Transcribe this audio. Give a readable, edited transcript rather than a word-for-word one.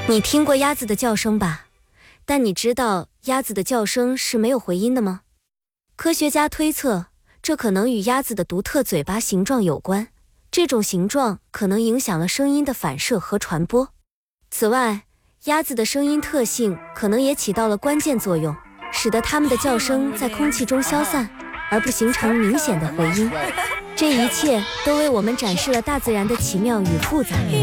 你听过鸭子的叫声吧？但你知道鸭子的叫声是没有回音的吗？科学家推测，这可能与鸭子的独特嘴巴形状有关，这种形状可能影响了声音的反射和传播。此外，鸭子的声音特性可能也起到了关键作用，使得它们的叫声在空气中消散，而不形成明显的回音。这一切都为我们展示了大自然的奇妙与复杂。